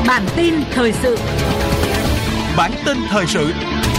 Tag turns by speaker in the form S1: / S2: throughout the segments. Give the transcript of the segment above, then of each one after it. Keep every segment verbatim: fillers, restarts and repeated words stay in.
S1: Bản tin thời sự.
S2: Bản tin thời sự.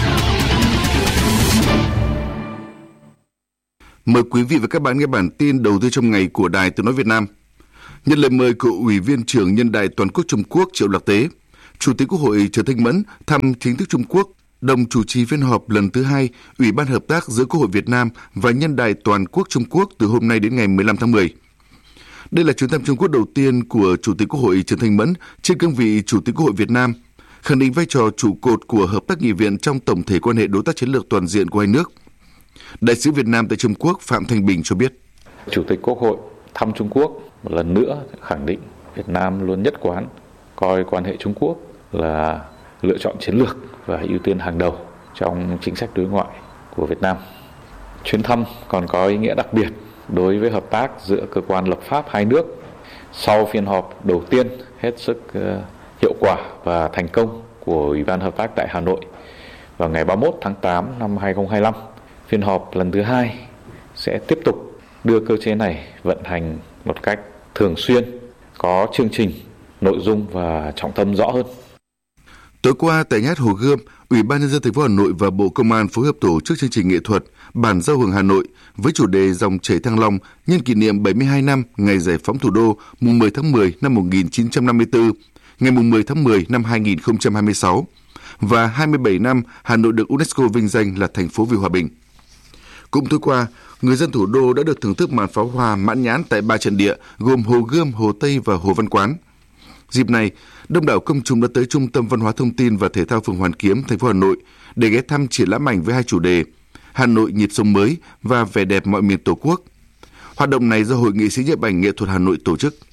S2: Mời quý vị và các bạn nghe bản tin đầu tiên trong ngày của Đài Tiếng nói Việt Nam. Nhận lời mời của Ủy viên trưởng Nhân đại Toàn quốc Trung Quốc Triệu Lạc Tế, Chủ tịch Quốc hội Trần Thanh Mẫn thăm chính thức Trung Quốc, đồng chủ trì phiên họp lần thứ hai Ủy ban Hợp tác giữa Quốc hội Việt Nam và Nhân đại Toàn quốc Trung Quốc từ hôm nay đến ngày mười lăm tháng mười. Đây là chuyến thăm Trung Quốc đầu tiên của Chủ tịch Quốc hội Trần Thanh Mẫn trên cương vị Chủ tịch Quốc hội Việt Nam, khẳng định vai trò trụ cột của hợp tác nghị viện trong tổng thể quan hệ đối tác chiến lược toàn diện của hai nước. Đại sứ Việt Nam tại Trung Quốc Phạm Thanh Bình cho biết.
S3: Chủ tịch Quốc hội thăm Trung Quốc một lần nữa khẳng định Việt Nam luôn nhất quán coi quan hệ Trung Quốc là lựa chọn chiến lược và ưu tiên hàng đầu trong chính sách đối ngoại của Việt Nam. Chuyến thăm còn có ý nghĩa đặc biệt đối với hợp tác giữa cơ quan lập pháp hai nước sau phiên họp đầu tiên hết sức hiệu quả và thành công của Ủy ban Hợp tác tại Hà Nội vào ngày ba mươi mốt tháng tám năm hai nghìn không trăm hai mươi lăm. Phiên họp lần thứ hai sẽ tiếp tục đưa cơ chế này vận hành một cách thường xuyên, có chương trình, nội dung và trọng tâm rõ hơn.
S2: Tối qua tại Nhà hát Hồ Gươm, Ủy ban Nhân dân thành phố Hà Nội và Bộ Công an phối hợp tổ chức chương trình nghệ thuật Bản giao hưởng Hà Nội với chủ đề Dòng chảy Thăng Long nhân kỷ niệm bảy mươi hai năm ngày giải phóng thủ đô mùng mười tháng mười năm một nghìn chín trăm năm mươi tư, ngày mùng mười tháng mười năm hai nghìn không trăm hai mươi sáu và hai mươi bảy năm Hà Nội được UNESCO vinh danh là thành phố vì hòa bình. Cũng tối qua, người dân thủ đô đã được thưởng thức màn pháo hoa mãn nhãn tại ba trận địa gồm Hồ Gươm, Hồ Tây và Hồ Văn Quán. Dịp này, đông đảo công chúng đã tới Trung tâm Văn hóa Thông tin và Thể thao phường Hoàn Kiếm, thành phố Hà Nội để ghé thăm triển lãm ảnh với hai chủ đề Hà Nội nhịp sống mới và vẻ đẹp mọi miền Tổ quốc. Hoạt động này do Hội nghệ sĩ nhiếp ảnh nghệ thuật Hà Nội tổ chức.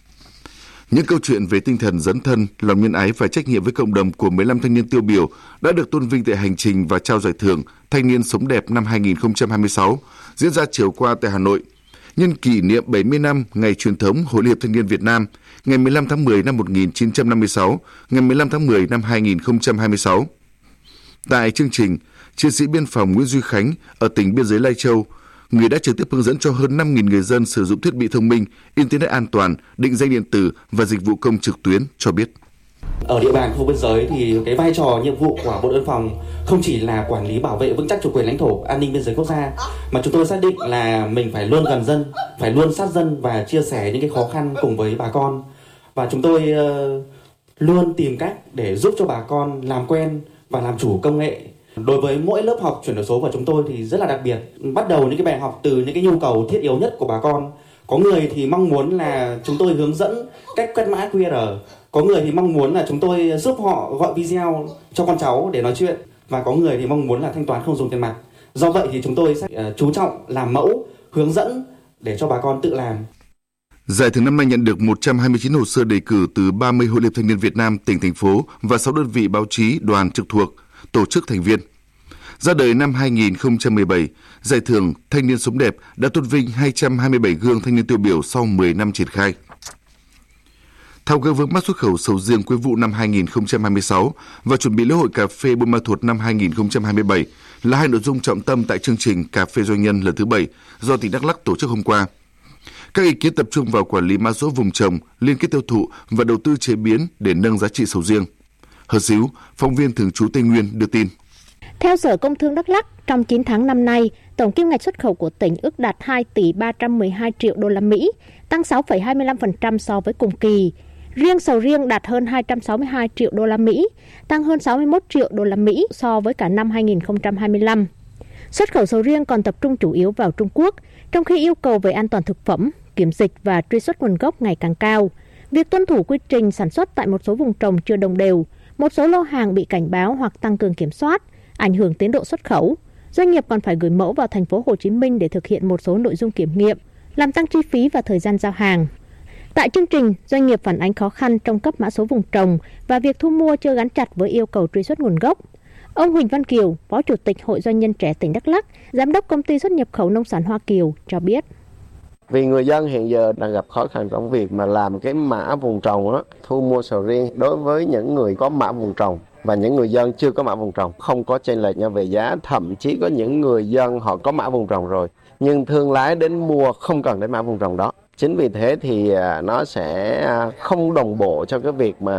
S2: Những câu chuyện về tinh thần dấn thân, lòng nhân ái và trách nhiệm với cộng đồng của mười lăm thanh niên tiêu biểu đã được tôn vinh tại hành trình và trao giải thưởng Thanh niên sống đẹp năm hai nghìn không trăm hai mươi sáu diễn ra chiều qua tại Hà Nội. Nhân kỷ niệm bảy mươi năm ngày truyền thống Hội Liên hiệp Thanh niên Việt Nam, ngày mười lăm tháng mười năm một nghìn chín trăm năm mươi sáu, ngày mười lăm tháng mười năm hai nghìn không trăm hai mươi sáu. Tại chương trình, chiến sĩ biên phòng Nguyễn Duy Khánh ở tỉnh biên giới Lai Châu, người đã trực tiếp hướng dẫn cho hơn năm nghìn người dân sử dụng thiết bị thông minh, Internet an toàn, định danh điện tử và dịch vụ công trực tuyến cho biết.
S4: Ở địa bàn khu biên giới thì cái vai trò nhiệm vụ của Bộ đội Biên phòng không chỉ là quản lý bảo vệ vững chắc chủ quyền lãnh thổ, an ninh biên giới quốc gia, mà chúng tôi xác định là mình phải luôn gần dân, phải luôn sát dân và chia sẻ những cái khó khăn cùng với bà con. Và chúng tôi uh, luôn tìm cách để giúp cho bà con làm quen và làm chủ công nghệ. Đối với mỗi lớp học chuyển đổi số của chúng tôi thì rất là đặc biệt. Bắt đầu những cái bài học từ những cái nhu cầu thiết yếu nhất của bà con. Có người thì mong muốn là chúng tôi hướng dẫn cách quét mã quy rờ. Có người thì mong muốn là chúng tôi giúp họ gọi video cho con cháu để nói chuyện. Và có người thì mong muốn là thanh toán không dùng tiền mặt. Do vậy thì chúng tôi sẽ chú trọng làm mẫu, hướng dẫn để cho bà con tự làm.
S2: Giải thưởng năm nay nhận được một trăm hai mươi chín hồ sơ đề cử từ ba mươi Hội Liên hiệp Thanh niên Việt Nam, tỉnh, thành phố và sáu đơn vị báo chí, đoàn trực thuộc, tổ chức thành viên. Ra đời năm hai nghìn không trăm mười bảy, Giải thưởng Thanh niên sống đẹp đã tôn vinh hai trăm hai mươi bảy gương thanh niên tiêu biểu sau mười năm triển khai. Tháo gỡ vướng mắc xuất khẩu sầu riêng cuối vụ năm hai nghìn không trăm hai mươi sáu và chuẩn bị lễ hội cà phê Buôn Ma Thuột năm hai nghìn không trăm hai mươi bảy là hai nội dung trọng tâm tại chương trình Cà phê Doanh nhân lần thứ bảy do tỉnh Đắk Lắk tổ chức hôm qua. Các ý kiến tập trung vào quản lý mã số vùng trồng, liên kết tiêu thụ và đầu tư chế biến để nâng giá trị sầu riêng. Hờ Xíu, phóng viên thường trú Tây Nguyên đưa tin.
S5: Theo Sở Công Thương Đắk Lắk, trong chín tháng năm nay, tổng kim ngạch xuất khẩu của tỉnh ước đạt hai tỷ ba trăm mười hai triệu đô la Mỹ, tăng sáu phẩy hai mươi lăm phần trăm so với cùng kỳ. Riêng sầu riêng đạt hơn hai trăm sáu mươi hai triệu đô la Mỹ, tăng hơn sáu mươi mốt triệu đô la Mỹ so với cả năm hai nghìn không trăm hai mươi lăm. Xuất khẩu sầu riêng còn tập trung chủ yếu vào Trung Quốc, trong khi yêu cầu về an toàn thực phẩm, kiểm dịch và truy xuất nguồn gốc ngày càng cao. Việc tuân thủ quy trình sản xuất tại một số vùng trồng chưa đồng đều, một số lô hàng bị cảnh báo hoặc tăng cường kiểm soát, ảnh hưởng tiến độ xuất khẩu. Doanh nghiệp còn phải gửi mẫu vào thành phố Hồ Chí Minh để thực hiện một số nội dung kiểm nghiệm, làm tăng chi phí và thời gian giao hàng. Tại chương trình, doanh nghiệp phản ánh khó khăn trong cấp mã số vùng trồng và việc thu mua chưa gắn chặt với yêu cầu truy xuất nguồn gốc. Ông Huỳnh Văn Kiều, Phó Chủ tịch Hội Doanh nhân trẻ tỉnh Đắk Lắk, Giám đốc Công ty xuất nhập khẩu nông sản Hoa Kiều cho biết.
S6: Vì người dân hiện giờ đang gặp khó khăn trong việc mà làm cái mã vùng trồng đó, thu mua sầu riêng đối với những người có mã vùng trồng và những người dân chưa có mã vùng trồng không có chênh lệch nhau về giá, thậm chí có những người dân họ có mã vùng trồng rồi nhưng thương lái đến mua không cần đến mã vùng trồng đó. Chính vì thế thì nó sẽ không đồng bộ cho cái việc mà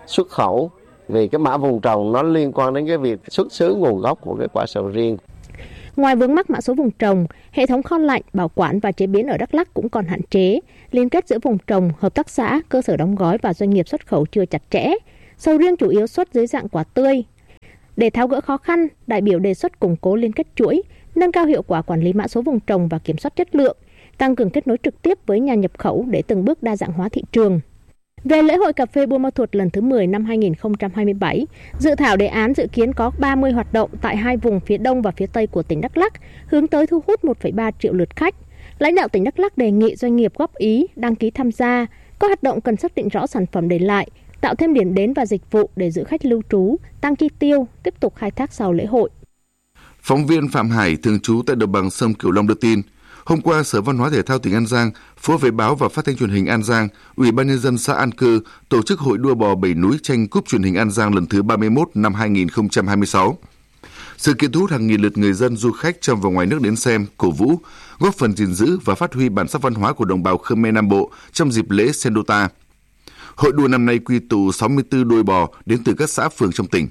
S6: xuất khẩu, vì cái mã vùng trồng nó liên quan đến cái việc xuất xứ nguồn gốc của cái quả sầu riêng.
S5: Ngoài vướng mắc mã số vùng trồng, hệ thống kho lạnh, bảo quản và chế biến ở Đắk Lắk cũng còn hạn chế. Liên kết giữa vùng trồng, hợp tác xã, cơ sở đóng gói và doanh nghiệp xuất khẩu chưa chặt chẽ. Sầu riêng chủ yếu xuất dưới dạng quả tươi. Để tháo gỡ khó khăn, đại biểu đề xuất củng cố liên kết chuỗi, nâng cao hiệu quả quản lý mã số vùng trồng và kiểm soát chất lượng, tăng cường kết nối trực tiếp với nhà nhập khẩu để từng bước đa dạng hóa thị trường. Về lễ hội cà phê Buôn Ma Thuột lần thứ mười năm hai nghìn không trăm hai mươi bảy, dự thảo đề án dự kiến có ba mươi hoạt động tại hai vùng phía đông và phía tây của tỉnh Đắk Lắk, hướng tới thu hút một phẩy ba triệu lượt khách. Lãnh đạo tỉnh Đắk Lắk đề nghị doanh nghiệp góp ý, đăng ký tham gia. Các hoạt động cần xác định rõ sản phẩm để lại, tạo thêm điểm đến và dịch vụ để giữ khách lưu trú, tăng chi tiêu, tiếp tục khai thác sau lễ hội.
S2: Phóng viên Phạm Hải, thường trú tại đồng bằng sông Cửu Long đưa tin, hôm qua Sở Văn hóa Thể thao tỉnh An Giang, phối hợp với báo và Phát thanh Truyền hình An Giang, Ủy ban nhân dân xã An Cư tổ chức hội đua bò bảy núi tranh cúp truyền hình An Giang lần thứ ba mươi mốt năm hai nghìn không trăm hai mươi sáu. Sự kiện thu hút hàng nghìn lượt người dân du khách trong và ngoài nước đến xem, cổ vũ, góp phần gìn giữ và phát huy bản sắc văn hóa của đồng bào Khmer Nam Bộ trong dịp lễ Sendota. Hội đua năm nay quy tụ sáu mươi tư đuôi bò đến từ các xã phường trong tỉnh.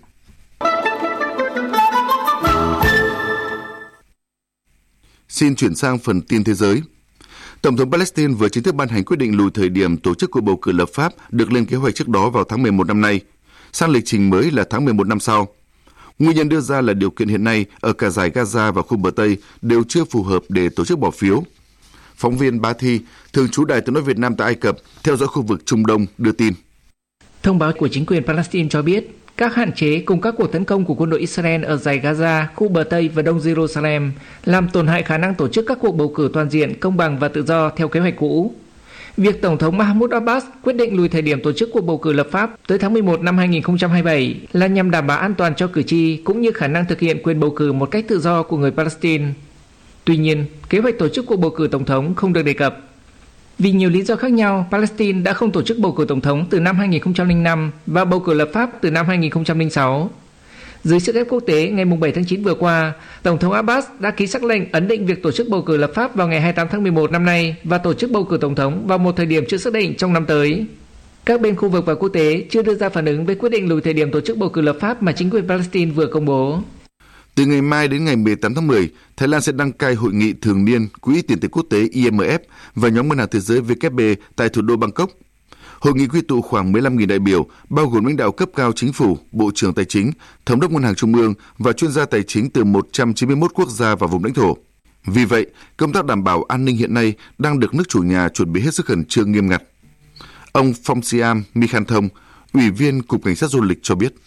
S2: Xin chuyển sang phần tin thế giới. Tổng thống Palestine vừa chính thức ban hành quyết định lùi thời điểm tổ chức cuộc bầu cử lập pháp được lên kế hoạch trước đó vào tháng mười một năm nay, sang lịch trình mới là tháng mười một năm sau. Nguyên nhân đưa ra là điều kiện hiện nay ở cả dải Gaza và khu bờ Tây đều chưa phù hợp để tổ chức bỏ phiếu. Phóng viên Bá Thi, thường trú Đài Tiếng nói Việt Nam tại Ai Cập, theo dõi khu vực Trung Đông, đưa tin.
S1: Thông báo của chính quyền Palestine cho biết, các hạn chế cùng các cuộc tấn công của quân đội Israel ở dải Gaza, khu bờ Tây và Đông Jerusalem làm tổn hại khả năng tổ chức các cuộc bầu cử toàn diện, công bằng và tự do theo kế hoạch cũ. Việc Tổng thống Mahmoud Abbas quyết định lùi thời điểm tổ chức cuộc bầu cử lập pháp tới tháng mười một năm hai nghìn không trăm hai mươi bảy là nhằm đảm bảo an toàn cho cử tri cũng như khả năng thực hiện quyền bầu cử một cách tự do của người Palestine. Tuy nhiên, kế hoạch tổ chức cuộc bầu cử tổng thống không được đề cập. Vì nhiều lý do khác nhau, Palestine đã không tổ chức bầu cử tổng thống từ năm hai nghìn không trăm lẻ năm và bầu cử lập pháp từ năm hai nghìn không trăm lẻ sáu. Dưới sức ép quốc tế, ngày bảy tháng chín vừa qua, Tổng thống Abbas đã ký sắc lệnh ấn định việc tổ chức bầu cử lập pháp vào ngày hai mươi tám tháng mười một năm nay và tổ chức bầu cử tổng thống vào một thời điểm chưa xác định trong năm tới. Các bên khu vực và quốc tế chưa đưa ra phản ứng với quyết định lùi thời điểm tổ chức bầu cử lập pháp mà chính quyền Palestine vừa công bố.
S2: Từ ngày mai đến ngày mười tám tháng mười, Thái Lan sẽ đăng cai hội nghị thường niên Quỹ tiền tệ quốc tế I M F và nhóm ngân hàng thế giới W F P tại thủ đô Bangkok. Hội nghị quy tụ khoảng mười lăm nghìn đại biểu, bao gồm lãnh đạo cấp cao chính phủ, bộ trưởng tài chính, thống đốc ngân hàng trung ương và chuyên gia tài chính từ một trăm chín mươi mốt quốc gia và vùng lãnh thổ. Vì vậy, công tác đảm bảo an ninh hiện nay đang được nước chủ nhà chuẩn bị hết sức khẩn trương nghiêm ngặt. Ông Phongsiam Mikhanthong, Ủy viên Cục Cảnh sát Du lịch cho biết.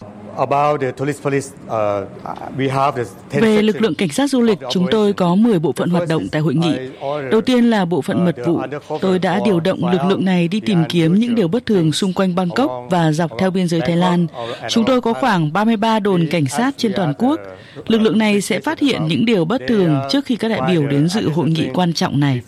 S7: Về lực lượng cảnh sát du lịch, chúng tôi có mười bộ phận hoạt động tại hội nghị. Đầu tiên là bộ phận mật vụ. Tôi đã điều động lực lượng này đi tìm kiếm những điều bất thường xung quanh Bangkok và dọc theo biên giới Thái Lan. Chúng tôi có khoảng ba mươi ba đồn cảnh sát trên toàn quốc. Lực lượng này sẽ phát hiện những điều bất thường trước khi các đại biểu đến dự hội nghị quan trọng này.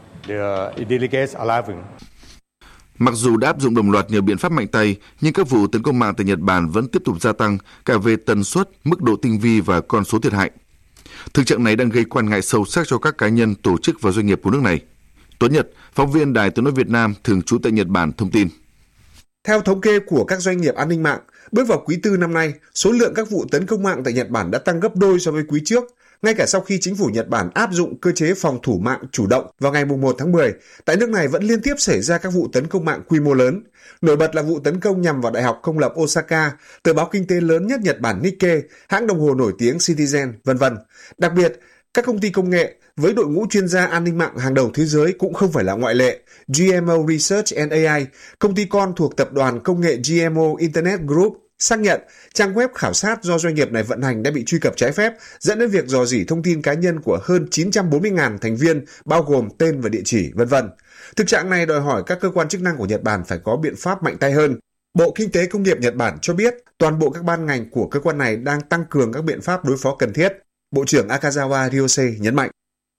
S2: Mặc dù đã áp dụng đồng loạt nhiều biện pháp mạnh tay, nhưng các vụ tấn công mạng tại Nhật Bản vẫn tiếp tục gia tăng cả về tần suất, mức độ tinh vi và con số thiệt hại. Thực trạng này đang gây quan ngại sâu sắc cho các cá nhân, tổ chức và doanh nghiệp của nước này. Tuấn Nhật, phóng viên Đài Tiếng nói Việt Nam thường trú tại Nhật Bản thông tin.
S8: Theo thống kê của các doanh nghiệp an ninh mạng, bước vào quý tư năm nay, số lượng các vụ tấn công mạng tại Nhật Bản đã tăng gấp đôi so với quý trước. Ngay cả sau khi chính phủ Nhật Bản áp dụng cơ chế phòng thủ mạng chủ động vào ngày một tháng mười, tại nước này vẫn liên tiếp xảy ra các vụ tấn công mạng quy mô lớn. Nổi bật là vụ tấn công nhằm vào Đại học Công lập Osaka, tờ báo kinh tế lớn nhất Nhật Bản Nikkei, hãng đồng hồ nổi tiếng Citizen, vân vân. Đặc biệt, các công ty công nghệ với đội ngũ chuyên gia an ninh mạng hàng đầu thế giới cũng không phải là ngoại lệ. G M O Research and A I, công ty con thuộc tập đoàn công nghệ G M O Internet Group, xác nhận trang web khảo sát do doanh nghiệp này vận hành đã bị truy cập trái phép, dẫn đến việc rò rỉ thông tin cá nhân của hơn chín trăm bốn mươi nghìn thành viên, bao gồm tên và địa chỉ, vân vân. Thực trạng này đòi hỏi các cơ quan chức năng của Nhật Bản phải có biện pháp mạnh tay hơn. Bộ Kinh tế Công nghiệp Nhật Bản cho biết toàn bộ các ban ngành của cơ quan này đang tăng cường các biện pháp đối phó cần thiết. Bộ trưởng Akazawa Ryose nhấn mạnh.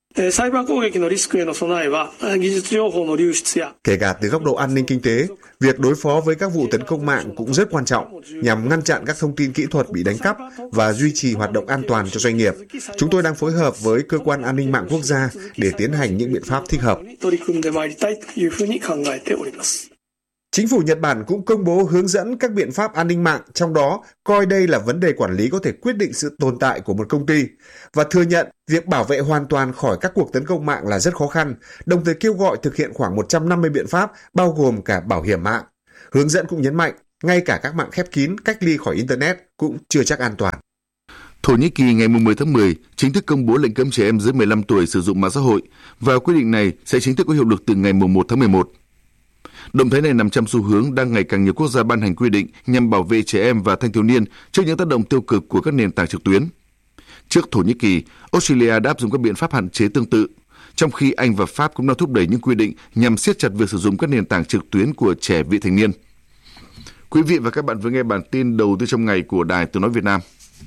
S8: Kể cả từ góc độ an ninh kinh tế, việc đối phó với các vụ tấn công mạng cũng rất quan trọng nhằm ngăn chặn các thông tin kỹ thuật bị đánh cắp và duy trì hoạt động an toàn cho doanh nghiệp. Chúng tôi đang phối hợp với cơ quan an ninh mạng quốc gia để tiến hành những biện pháp thích hợp. Chính phủ Nhật Bản cũng công bố hướng dẫn các biện pháp an ninh mạng, trong đó coi đây là vấn đề quản lý có thể quyết định sự tồn tại của một công ty và thừa nhận việc bảo vệ hoàn toàn khỏi các cuộc tấn công mạng là rất khó khăn, đồng thời kêu gọi thực hiện khoảng một trăm năm mươi biện pháp bao gồm cả bảo hiểm mạng. Hướng dẫn cũng nhấn mạnh, ngay cả các mạng khép kín cách ly khỏi Internet cũng chưa chắc an toàn.
S2: Thổ Nhĩ Kỳ ngày mười tháng mười chính thức công bố lệnh cấm trẻ em dưới mười lăm tuổi sử dụng mạng xã hội và quyết định này sẽ chính thức có hiệu lực từ ngày mùng một tháng mười một. Động thái này nằm trong xu hướng đang ngày càng nhiều quốc gia ban hành quy định nhằm bảo vệ trẻ em và thanh thiếu niên trước những tác động tiêu cực của các nền tảng trực tuyến. Trước Thổ Nhĩ Kỳ, Australia đã áp dụng các biện pháp hạn chế tương tự, trong khi Anh và Pháp cũng đang thúc đẩy những quy định nhằm siết chặt việc sử dụng các nền tảng trực tuyến của trẻ vị thành niên. Quý vị và các bạn vừa nghe bản tin đầu tư trong ngày của Đài Tiếng nói Việt Nam.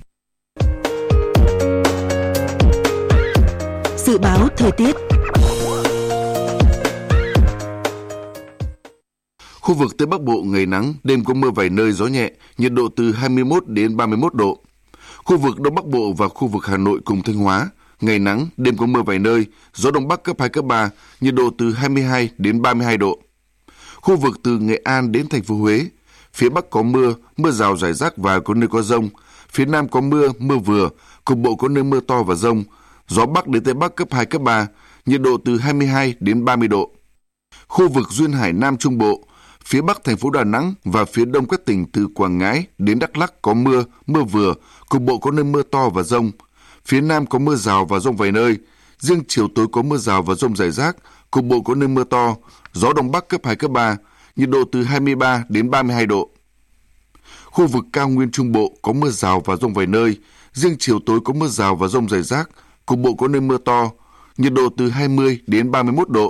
S9: Dự báo thời tiết.
S2: Khu vực Tây Bắc Bộ ngày nắng, đêm có mưa vài nơi, gió nhẹ, nhiệt độ từ hai mươi mốt đến ba mươi mốt độ. Khu vực Đông Bắc Bộ và khu vực Hà Nội cùng Thanh Hóa, ngày nắng, đêm có mưa vài nơi, gió Đông Bắc cấp hai, cấp ba, nhiệt độ từ hai mươi hai đến ba mươi hai độ. Khu vực từ Nghệ An đến thành phố Huế, phía Bắc có mưa, mưa rào rải rác và có nơi có dông. Phía Nam có mưa, mưa vừa, cục bộ có nơi mưa to và dông. Gió Bắc đến Tây Bắc cấp hai, cấp ba, nhiệt độ từ hai mươi hai đến ba mươi độ. Khu vực duyên hải Nam Trung Bộ, phía Bắc thành phố Đà Nẵng và phía Đông các tỉnh từ Quảng Ngãi đến Đắk Lắk có mưa, mưa vừa, cục bộ có nơi mưa to và dông. Phía Nam có mưa rào và dông vài nơi. Riêng chiều tối có mưa rào và dông rải rác, cục bộ có nơi mưa to. Gió Đông Bắc cấp hai, cấp ba, nhiệt độ từ hai mươi ba đến ba mươi hai độ. Khu vực cao nguyên Trung Bộ có mưa rào và dông vài nơi. Riêng chiều tối có mưa rào và dông rải rác, cục bộ có nơi mưa to. Nhiệt độ từ hai mươi đến ba mươi mốt độ.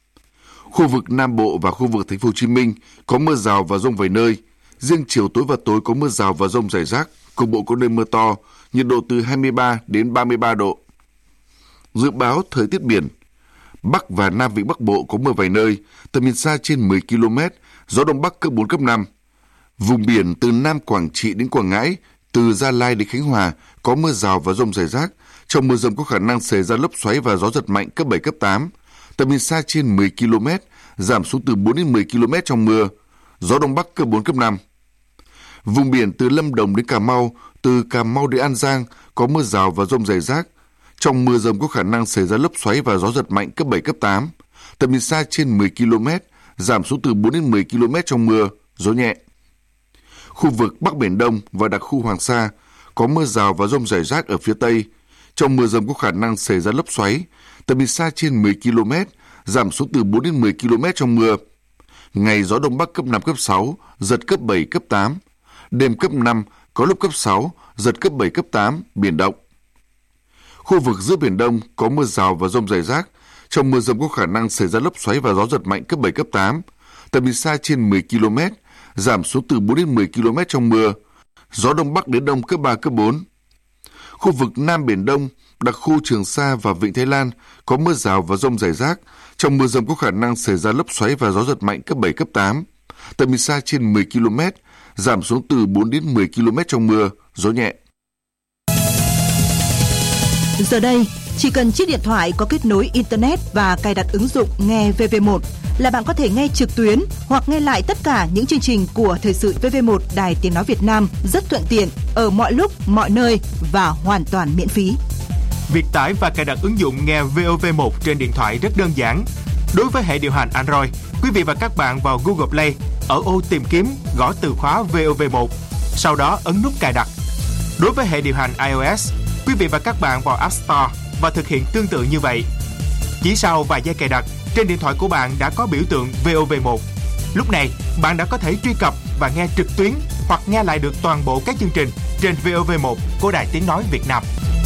S2: Khu vực Nam Bộ và khu vực Thành phố Hồ Chí Minh có mưa rào và dông vài nơi. Riêng chiều tối và tối có mưa rào và dông rải rác, cục bộ có nơi mưa to, nhiệt độ từ hai mươi ba đến ba mươi ba độ. Dự báo thời tiết biển. Bắc và Nam Vịnh Bắc Bộ có mưa vài nơi, tầm nhìn xa trên mười ki lô mét, gió Đông Bắc cấp bốn, cấp năm. Vùng biển từ Nam Quảng Trị đến Quảng Ngãi, từ Gia Lai đến Khánh Hòa có mưa rào và dông rải rác. Trong mưa dông có khả năng xảy ra lốc xoáy và gió giật mạnh cấp bảy, cấp tám. Tầm nhìn xa trên mười ki lô mét, giảm xuống từ bốn đến mười ki lô mét trong mưa. Gió Đông Bắc cấp bốn, cấp năm. Vùng biển từ Lâm Đồng đến Cà Mau, từ Cà Mau đến An Giang có mưa rào và dông rải rác. Trong mưa dông có khả năng xảy ra lốc xoáy và gió giật mạnh cấp bảy, cấp tám. Tầm nhìn xa trên mười ki lô mét, giảm xuống từ bốn đến mười ki lô mét trong mưa, gió nhẹ. Khu vực Bắc Biển Đông và đặc khu Hoàng Sa có mưa rào và dông rải rác ở phía Tây. Trong mưa dông có khả năng xảy ra lốc xoáy, tầm nhìn xa trên mười ki lô mét, giảm xuống từ bốn đến mười ki lô mét trong mưa. Ngày gió Đông Bắc cấp năm, cấp sáu, giật cấp bảy, cấp tám. Đêm cấp năm, có lúc cấp sáu, giật cấp bảy, cấp tám, biển động. Khu vực giữa Biển Đông có mưa rào và dông rải rác. Trong mưa dông có khả năng xảy ra lốc xoáy và gió giật mạnh cấp bảy, cấp tám. Tầm nhìn xa trên mười ki lô mét, giảm xuống từ bốn đến mười ki lô mét trong mưa. Gió Đông Bắc đến Đông cấp ba, cấp bốn. Khu vực Nam Biển Đông, đặc khu Trường Sa và Vịnh Thái Lan có mưa rào và dông rải rác. Trong mưa dông có khả năng xảy ra lốc xoáy và gió giật mạnh cấp bảy, cấp tám. Tầm nhìn xa trên mười ki lô mét, giảm xuống từ bốn đến mười ki lô mét trong mưa, gió nhẹ.
S9: Giờ đây, chỉ cần chiếc điện thoại có kết nối Internet và cài đặt ứng dụng nghe vê vê một là bạn có thể nghe trực tuyến hoặc nghe lại tất cả những chương trình của Thời sự vê vê một Đài Tiếng nói Việt Nam rất thuận tiện ở mọi lúc, mọi nơi và hoàn toàn miễn phí.
S10: Việc tải và cài đặt ứng dụng nghe vê o vê một trên điện thoại rất đơn giản. Đối với hệ điều hành Android, quý vị và các bạn vào Google Play, ở ô tìm kiếm gõ từ khóa vê o vê một, sau đó ấn nút cài đặt. Đối với hệ điều hành iOS, quý vị và các bạn vào App Store và thực hiện tương tự như vậy. Chỉ sau vài giây cài đặt, trên điện thoại của bạn đã có biểu tượng vê o vê một. Lúc này, bạn đã có thể truy cập và nghe trực tuyến hoặc nghe lại được toàn bộ các chương trình trên vê o vê một của Đài Tiếng nói Việt Nam.